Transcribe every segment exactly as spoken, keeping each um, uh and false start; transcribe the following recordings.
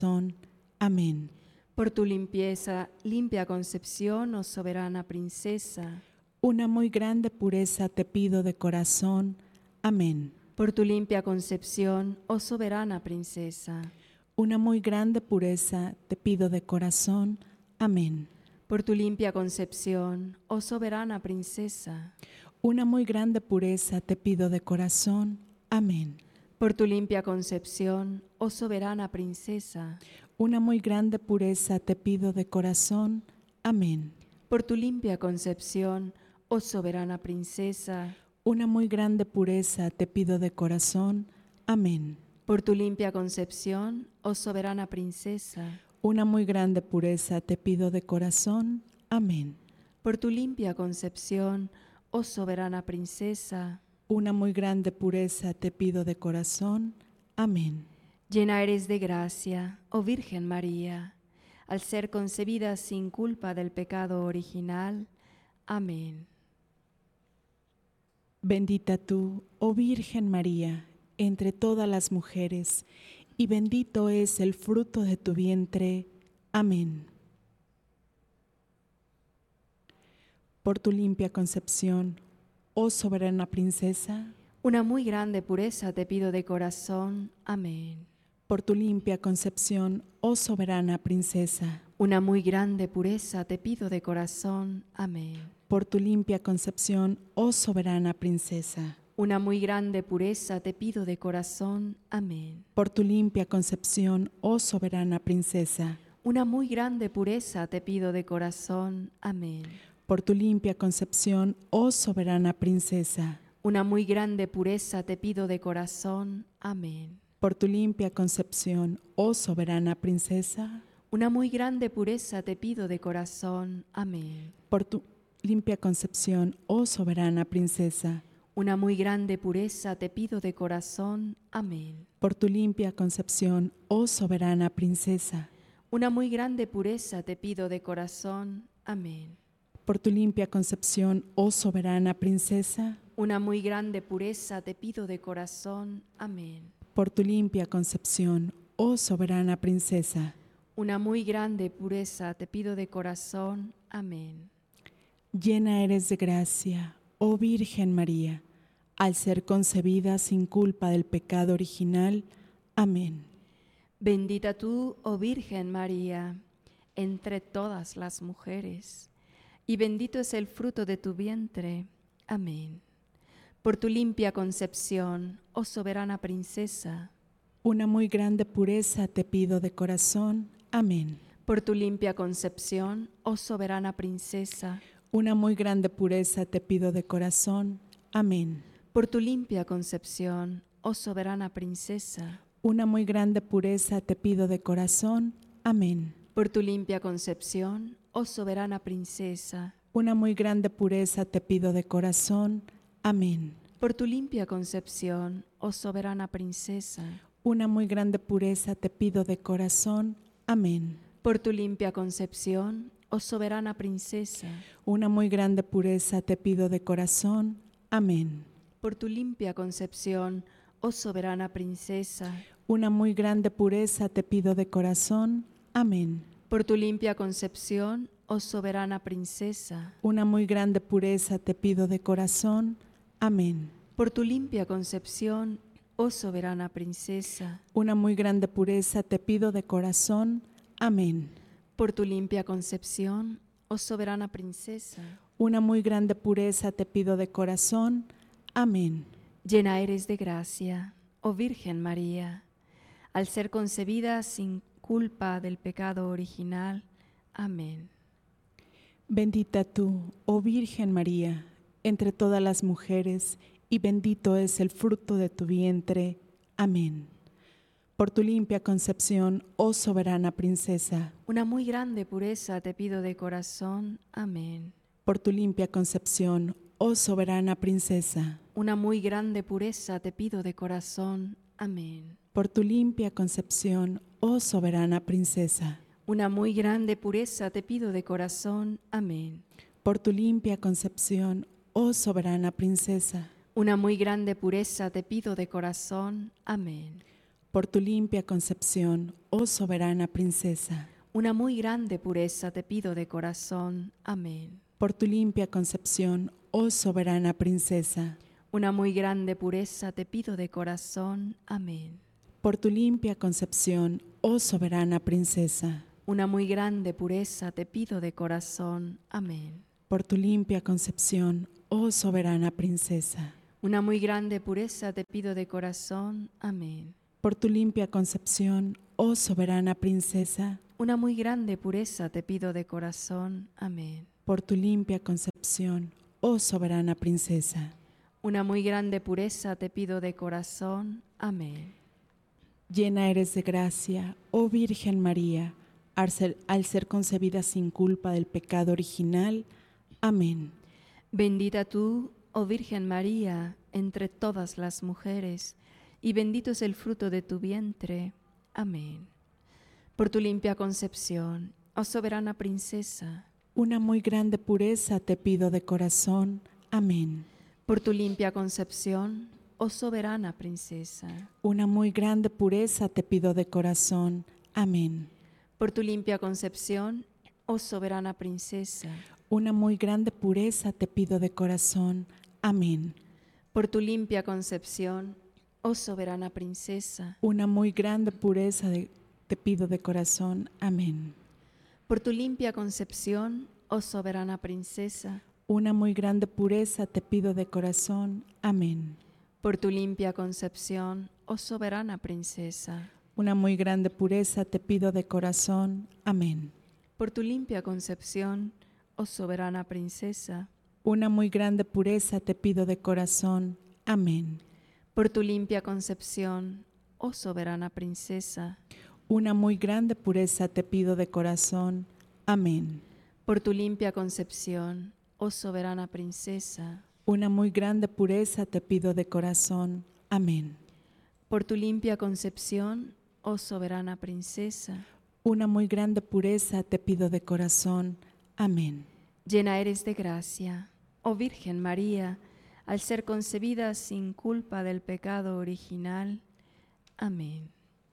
Amén. Por tu limpieza, limpia concepción, oh soberana princesa. Una muy grande pureza te pido de corazón. Amén. Por tu limpia concepción, oh soberana princesa. Una muy grande pureza te pido de corazón. Amén. Por tu limpia concepción, oh soberana princesa. Una muy grande pureza te pido de corazón. Amén. Por tu limpia concepción, oh soberana princesa. Una muy grande pureza te pido de corazón. Amén. Por tu limpia concepción, oh soberana princesa. Una muy grande pureza te pido de corazón. Amén. Por tu limpia concepción, oh soberana princesa. Una muy grande pureza te pido de corazón. Amén. Por tu limpia concepción, oh soberana princesa. Una muy grande pureza te pido de corazón. Amén. Llena eres de gracia, oh Virgen María, al ser concebida sin culpa del pecado original. Amén. Bendita tú, oh Virgen María, entre todas las mujeres, y bendito es el fruto de tu vientre. Amén. Por tu limpia concepción, oh soberana princesa, Una muy grande pureza te pido de corazón. Amén. por tu limpia concepción, oh soberana princesa, Una muy grande pureza te pido de corazón. Amén. por tu limpia concepción, oh soberana princesa, Una muy grande pureza te pido de corazón. Amén. por tu limpia concepción, oh soberana princesa, Una muy grande pureza te pido de corazón. Amén. por tu limpia concepción, oh soberana princesa, Una muy grande pureza te pido de corazón. Amén. por tu limpia concepción, oh soberana princesa, Una muy grande pureza te pido de corazón. Amén. por tu limpia concepción, oh soberana princesa, Una muy grande pureza te pido de corazón. Amén. por tu limpia concepción, oh soberana princesa, Una muy grande pureza te pido de corazón. Amén. por tu limpia concepción, oh soberana princesa, Una muy grande pureza te pido de corazón. Amén. por tu limpia concepción, oh soberana princesa. Una muy grande pureza te pido de corazón. Amén. Llena eres de gracia, oh Virgen María, al ser concebida sin culpa del pecado original. Amén. Bendita tú, oh Virgen María, entre todas las mujeres, y bendito es el fruto de tu vientre. Amén. Por tu limpia concepción, oh soberana princesa. Una muy grande pureza te pido de corazón. Amén. Por tu limpia concepción, oh soberana princesa. Una muy grande pureza te pido de corazón. Amén. Por tu limpia concepción, oh soberana princesa. Una muy grande pureza te pido de corazón. Amén. Por tu limpia concepción, oh soberana princesa. Una muy grande pureza te pido de corazón. Amén. Por tu limpia concepción, oh soberana princesa. Una muy grande pureza te pido de corazón. Amén. Por tu limpia concepción, oh soberana princesa. Una muy grande pureza te pido de corazón. Amén. Por tu limpia concepción, oh soberana princesa. Una muy grande pureza te pido de corazón. Amén. Por tu limpia concepción, oh soberana princesa. Una muy grande pureza te pido de corazón. Amén. Por tu limpia concepción, oh soberana princesa. Una muy grande pureza te pido de corazón. Amén. Por tu limpia concepción, oh soberana princesa. Una muy grande pureza te pido de corazón. Amén. Llena eres de gracia, oh Virgen María, al ser concebida sin culpa del pecado original. Amén. Bendita tú, oh Virgen María, entre todas las mujeres, y bendito es el fruto de tu vientre. Amén. Por tu limpia concepción, oh soberana princesa. Una muy grande pureza te pido de corazón. Amén. Por tu limpia concepción, oh soberana princesa. Una muy grande pureza te pido de corazón. Amén. Por tu limpia concepción, oh soberana princesa. Una muy grande pureza te pido de corazón. Amén. Por tu limpia concepción, oh soberana princesa. Una muy grande pureza te pido de corazón. Amén. Por tu limpia concepción, oh soberana princesa. Una muy grande pureza te pido de corazón. Amén. Por tu limpia concepción, oh soberana princesa. Una muy grande pureza te pido de corazón. Amén. Por tu limpia concepción, oh soberana princesa. Una muy grande pureza te pido de corazón. Amén. Por tu limpia concepción, oh soberana princesa. Una muy grande pureza te pido de corazón. Amén. Por tu limpia concepción, oh soberana princesa. Una muy grande pureza te pido de corazón. Amén. Por tu limpia concepción, oh soberana princesa. Una muy grande pureza te pido de corazón. Amén. Llena eres de gracia, oh Virgen María, al ser, al ser concebida sin culpa del pecado original. Amén. Bendita tú, oh Virgen María, entre todas las mujeres, y bendito es el fruto de tu vientre. Amén. Por tu limpia concepción, oh soberana princesa. Una muy grande pureza te pido de corazón. Amén. Por tu limpia concepción, oh soberana princesa. Una muy grande pureza te pido de corazón. Amén. Por tu limpia concepción, oh soberana princesa. Una muy grande pureza te pido de corazón. Amén. Por tu limpia concepción, oh soberana princesa. Una muy grande pureza de- te pido de corazón. Amén. Por tu limpia concepción, oh soberana princesa. Una muy grande pureza te pido de corazón. Amén. Por tu limpia concepción, oh soberana princesa. Una muy grande pureza te pido de corazón. Amén. Por tu limpia concepción, oh soberana princesa. Una muy grande pureza te pido de corazón. Amén. Por tu limpia concepción, oh soberana princesa. Una muy grande pureza te pido de corazón. Amén. Por tu limpia concepción, oh soberana princesa. Una muy grande pureza te pido de corazón. Amén. Por tu limpia concepción, oh soberana princesa. Una muy grande pureza te pido de corazón. Amén. Llena eres de gracia, oh Virgen María, al ser concebida sin culpa del pecado original. Amén.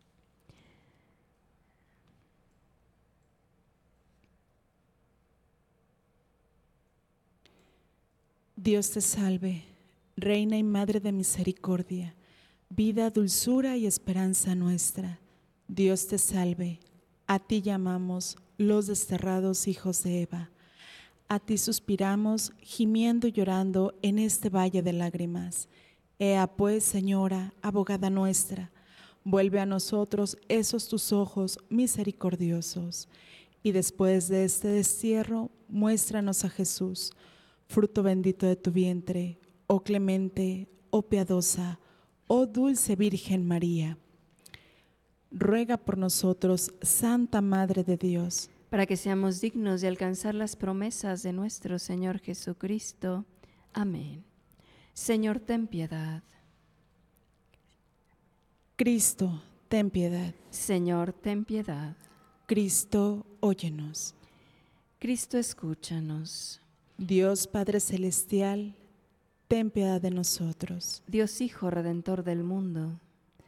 Dios te salve, Reina y Madre de misericordia, vida, dulzura y esperanza nuestra. Dios te salve, a ti llamamos los desterrados hijos de Eva. A ti suspiramos, gimiendo y llorando en este valle de lágrimas. Ea pues, Señora, abogada nuestra, vuelve a nosotros esos tus ojos misericordiosos, y después de este destierro, muéstranos a Jesús, fruto bendito de tu vientre, oh clemente, oh piadosa, oh dulce Virgen María. Ruega por nosotros, Santa Madre de Dios, para que seamos dignos de alcanzar las promesas de nuestro Señor Jesucristo. Amén. Señor, ten piedad. Cristo, ten piedad. Señor, ten piedad. Cristo, óyenos. Cristo, escúchanos. Dios Padre Celestial, ten piedad de nosotros. Dios Hijo Redentor del mundo.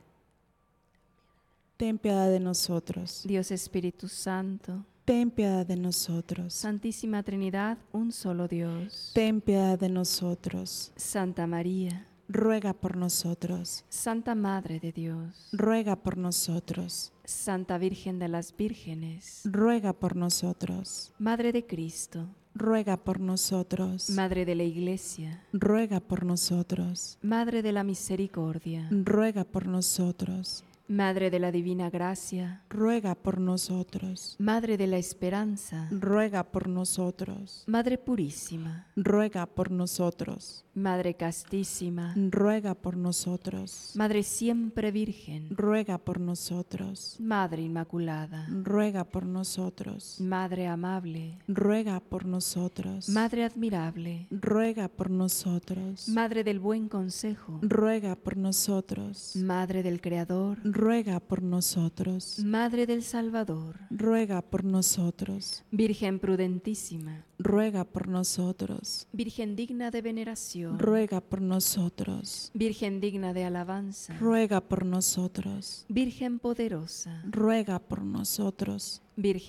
Ten piedad de nosotros. Dios Espíritu Santo. Ten piedad de nosotros. Santísima Trinidad, un solo Dios. Ten piedad de nosotros. Santa María. Ruega por nosotros. Santa Madre de Dios. Ruega por nosotros. Santa Virgen de las Vírgenes. Ruega por nosotros. Madre de Cristo. Ruega por nosotros. Madre de la Iglesia. Ruega por nosotros. Madre de la Misericordia. Ruega por nosotros. Madre de la Divina Gracia. Ruega por nosotros. Madre de la Esperanza. Ruega por nosotros. Madre Purísima. Ruega por nosotros. Madre Castísima. Ruega por nosotros. Madre Siempre Virgen. Ruega por nosotros. Madre Inmaculada. Ruega por nosotros. Madre Amable. Ruega por nosotros. Madre Admirable. Ruega por nosotros. Madre del Buen Consejo. Ruega por nosotros. Madre del Creador. ruega por nosotros. Madre del Salvador, Ruega por nosotros. Virgen prudentísima, Ruega por nosotros. Virgen digna de veneración, Ruega por nosotros. Virgen digna de alabanza, Ruega por nosotros. Virgen poderosa, Ruega por nosotros. Virgen